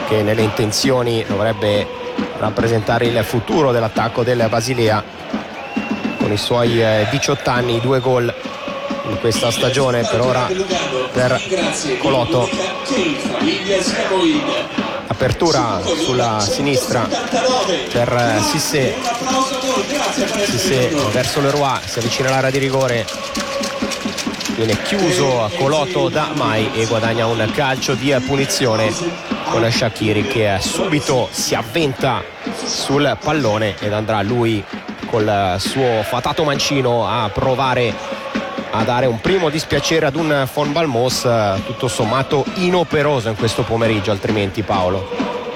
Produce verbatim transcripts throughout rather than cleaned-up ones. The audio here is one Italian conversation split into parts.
che nelle intenzioni dovrebbe rappresentare il futuro dell'attacco del Basilea, con i suoi diciotto anni, due gol in questa stagione per ora per Coloto. Apertura sulla sinistra per Cissé, Cissé verso Leroy, si avvicina all'area di rigore, viene chiuso a Coloto da Mai e guadagna un calcio di punizione con Shaqiri, che subito si avventa sul pallone ed andrà lui col suo fatato mancino a provare a dare un primo dispiacere ad un Von Balmos tutto sommato inoperoso in questo pomeriggio. Altrimenti, Paolo,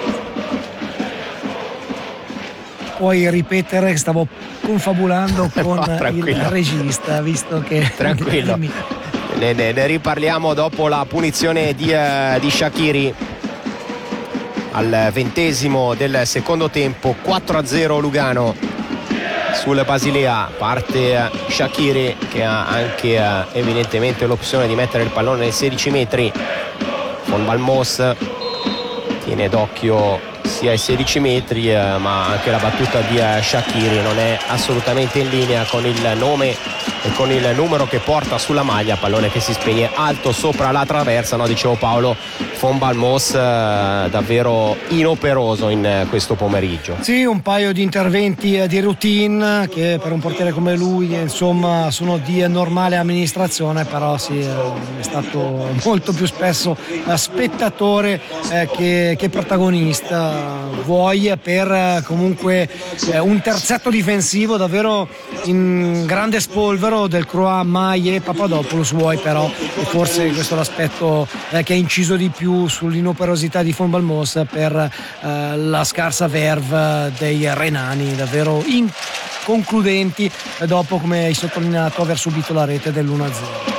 puoi ripetere che stavo confabulando con no, il regista, visto che tranquillo ne, ne, ne riparliamo dopo la punizione di, uh, di Shaqiri al ventesimo del secondo tempo. Quattro a zero Lugano sul Basilea. Parte Shaqiri, che ha anche eh, evidentemente l'opzione di mettere il pallone nei sedici metri. Von Balmos tiene d'occhio sia ai sedici metri eh, ma anche la battuta di eh, Shaqiri non è assolutamente in linea con il nome e con il numero che porta sulla maglia. Pallone che si spegne alto sopra la traversa. No, dicevo, Paolo, Von Balmos eh, davvero inoperoso in eh, questo pomeriggio. Sì, un paio di interventi eh, di routine che per un portiere come lui eh, insomma sono di normale amministrazione, però sì, eh, è stato molto più spesso eh, spettatore eh, che, che protagonista. Vuoi per eh, comunque eh, un terzetto difensivo davvero in grande spolvero del Croix, Mai e Papadopoulos, vuoi però, e forse questo è l'aspetto eh, che ha inciso di più sull'inoperosità di Von Balmos per eh, la scarsa verve dei renani, davvero inconcludenti eh, dopo, come hai sottolineato, aver subito la rete dell'uno a zero.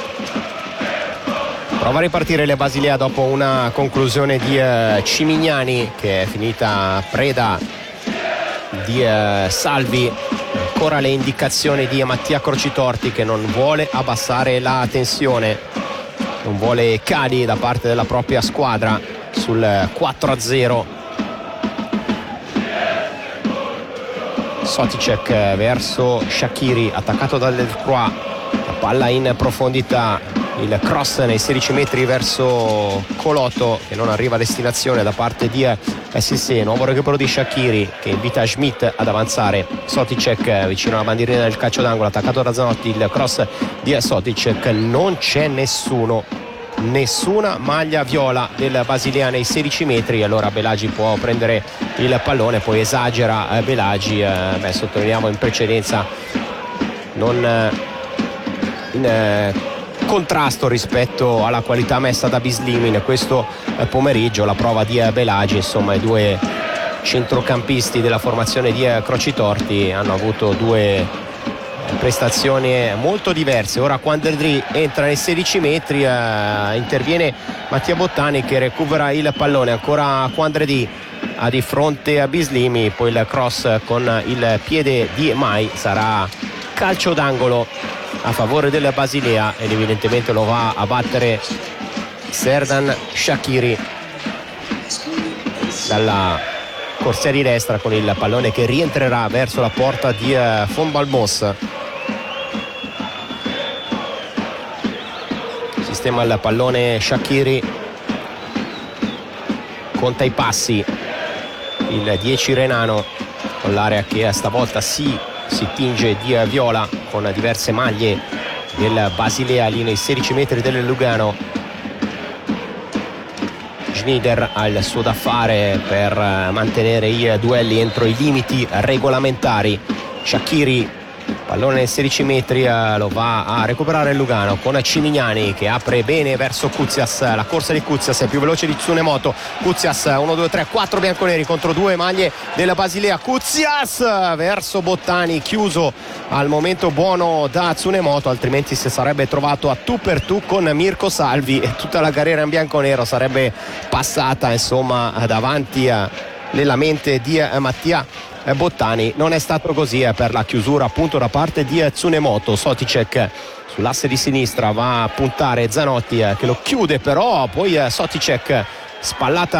Prova a ripartire le Basilea dopo una conclusione di uh, Cimignani, che è finita preda di uh, Salvi. Ancora le indicazioni di Mattia Crocitorti, che non vuole abbassare la tensione, non vuole cali da parte della propria squadra sul quattro a zero. Soticek verso Shaqiri, attaccato dal Croix, la palla in profondità, il cross nei sedici metri verso Coloto, che non arriva a destinazione da parte di Cissé. Nuovo recupero di Shaqiri, che invita Schmidt ad avanzare. Soticek vicino alla bandierina del calcio d'angolo, attaccato da Zanotti, il cross di Soticek. Non c'è nessuno, nessuna maglia viola del Basilea nei sedici metri. Allora Belagi può prendere il pallone, poi esagera Belagi. eh, beh, sottolineiamo in precedenza non in eh, contrasto rispetto alla qualità messa da Bislimi in questo pomeriggio. La prova di Belagi, insomma, i due centrocampisti della formazione di Crocitorti hanno avuto due prestazioni molto diverse. Ora Quandredri entra nei sedici metri, eh, interviene Mattia Bottani, che recupera il pallone. Ancora Quandredri ha di fronte a Bislimi, poi il cross con il piede di Mai sarà calcio d'angolo a favore della Basilea, ed evidentemente lo va a battere Serdan Shaqiri dalla corsia di destra, con il pallone che rientrerà verso la porta di uh, Von Balmos. Sistema il pallone Shaqiri, conta i passi il dieci renano, con l'area che stavolta si, si tinge di viola, con diverse maglie del Basilea lì nei sedici metri del Lugano. Schneider ha il suo da fare per mantenere i duelli entro i limiti regolamentari. Shaqiri, pallone nei sedici metri, lo va a recuperare il Lugano con Cimignani, che apre bene verso Koutsias. La corsa di Koutsias è più veloce di Tsunemoto. Koutsias uno, due, tre, quattro bianconeri contro due maglie della Basilea. Koutsias verso Bottani, chiuso al momento buono da Tsunemoto, altrimenti si sarebbe trovato a tu per tu con Mirko Salvi e tutta la carriera in bianconero sarebbe passata, insomma, davanti nella mente di Mattia Bottani. Non è stato così per la chiusura appunto da parte di Tsunemoto. Soticek sull'asse di sinistra va a puntare Zanotti, che lo chiude, però poi Soticek spallata